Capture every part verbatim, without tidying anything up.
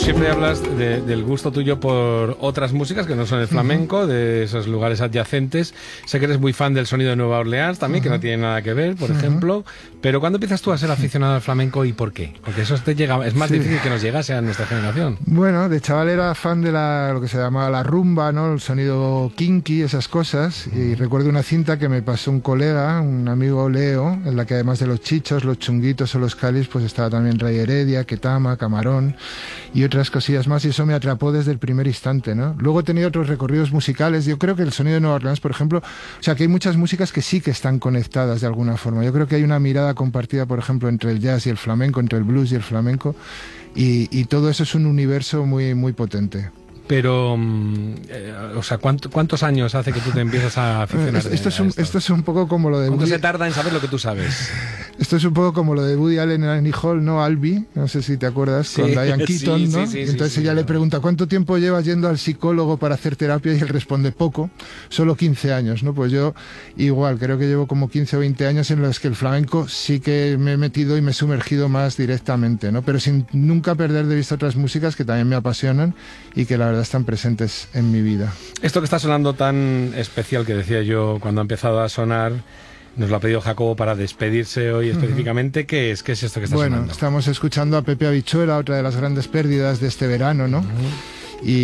siempre hablas de, del gusto tuyo por otras músicas que no son el flamenco, de esos lugares adyacentes. Sé que eres muy fan del sonido de Nueva Orleans también, uh-huh. que no tiene nada que ver, por uh-huh. ejemplo. Pero ¿cuándo empiezas tú a ser aficionado al flamenco y por qué? Porque eso te llega, es más sí. difícil que nos llegase a nuestra generación. Bueno, de chaval era fan de la, lo que se llamaba la rumba, ¿no? El sonido kinky, esas cosas. Uh-huh. Y recuerdo una cinta que me pasó un colega, un amigo Leo, en la que además de los chichos, los chunguitos o los calis, pues estaba también Rey Heredia, Ketama, Camarón y otras cosillas más, y eso me atrapó desde el primer instante, ¿no? Luego he tenido otros recorridos musicales. Yo creo que el sonido de Nueva Orleans, por ejemplo, o sea, que hay muchas músicas que sí que están conectadas de alguna forma. Yo creo que hay una mirada compartida, por ejemplo, entre el jazz y el flamenco, entre el blues y el flamenco, y, y todo eso es un universo muy, muy potente. Pero, eh, o sea, ¿cuánto, ¿cuántos años hace que tú te empiezas a aficionar? Esto, esto, es un, esto? esto es un poco como lo de... ¿Cuánto Woody... se tarda en saber lo que tú sabes? Esto es un poco como lo de Woody Allen en Annie Hall, ¿no? Albi, no sé si te acuerdas, sí, con Diane Keaton, sí, ¿no? Sí, sí, y entonces sí, ella sí, le pregunta, ¿cuánto tiempo llevas yendo al psicólogo para hacer terapia? Y él responde, poco, solo quince años, ¿no? Pues yo igual, creo que llevo como quince o veinte años en los que el flamenco sí que me he metido y me he sumergido más directamente, ¿no? Pero sin nunca perder de vista otras músicas que también me apasionan y que la verdad están presentes en mi vida. Esto que está sonando tan especial, que decía yo cuando ha empezado a sonar, nos lo ha pedido Jacobo para despedirse hoy específicamente. Uh-huh. ¿Qué es? ¿Qué es esto que está bueno, sonando? Bueno, estamos escuchando a Pepe Habichuela, otra de las grandes pérdidas de este verano, ¿no? Uh-huh.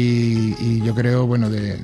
Y, y yo creo, bueno, de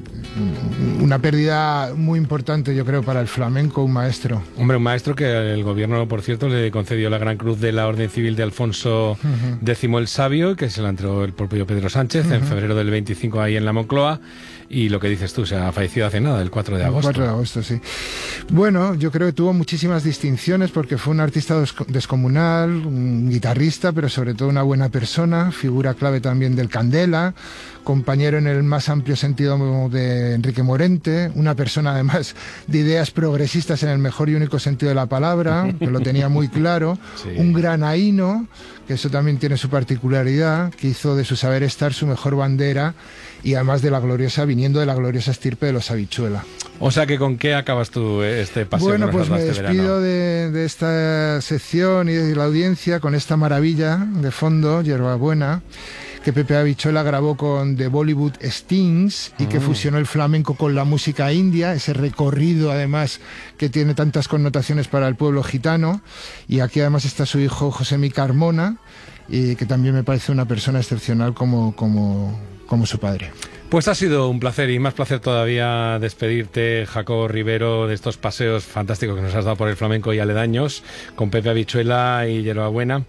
una pérdida muy importante, yo creo, para el flamenco, un maestro. Hombre, un maestro que el gobierno, por cierto, le concedió la Gran Cruz de la Orden Civil de Alfonso uh-huh. X el Sabio, que se la entregó el propio Pedro Sánchez uh-huh. en febrero del veinticinco ahí en la Moncloa. Y lo que dices tú, se ha fallecido hace nada, el cuatro de agosto. El cuatro de agosto, sí. Bueno, yo creo que tuvo muchísimas distinciones porque fue un artista descomunal, un guitarrista, pero sobre todo una buena persona, figura clave también del Candela, compañero en el más amplio sentido de Enrique Morente, una persona además de ideas progresistas en el mejor y único sentido de la palabra, que lo tenía muy claro, sí. Un granaíno, que eso también tiene su particularidad, que hizo de su saber estar su mejor bandera, y además de la gloriosa, viniendo de la gloriosa estirpe de los Habichuela. O sea que ¿con qué acabas tú este paseo? Bueno, que nos pues me este despido de, de esta sección y de la audiencia con esta maravilla de fondo, Hierbabuena, que Pepe Habichuela grabó con The Bollywood Stings y que mm. fusionó el flamenco con la música india, ese recorrido además que tiene tantas connotaciones para el pueblo gitano. Y aquí además está su hijo José Mi Carmona, y que también me parece una persona excepcional como, como, como su padre. Pues ha sido un placer y más placer todavía despedirte, Jacobo Rivero, de estos paseos fantásticos que nos has dado por el flamenco y aledaños con Pepe Habichuela y Hierbabuena.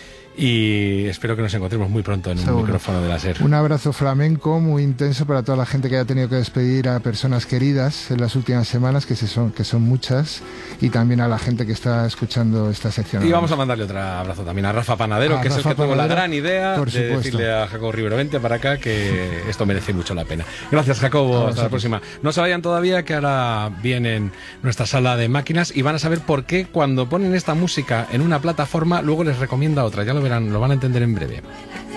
Y espero que nos encontremos muy pronto en Seguro. Un micrófono de la SER. Un abrazo flamenco muy intenso para toda la gente que haya tenido que despedir a personas queridas en las últimas semanas, que, se son, que son muchas, y también a la gente que está escuchando esta sección. Y vamos a mandarle otro abrazo también a Rafa Panadero, a que Rafa es el que tuvo la gran idea de supuesto. decirle a Jacobo Rivero, vente para acá, que esto merece mucho la pena. Gracias, Jacobo. Hasta la próxima. No se vayan todavía, que ahora vienen nuestra sala de máquinas y van a saber por qué cuando ponen esta música en una plataforma luego les recomienda otra. Ya lo verán, lo van a entender en breve.